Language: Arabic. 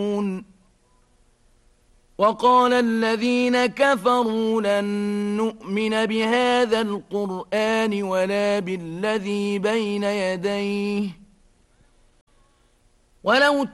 وقال الذين كفروا لن نؤمن بهذا القرآن ولا بالذي بين يديه ولو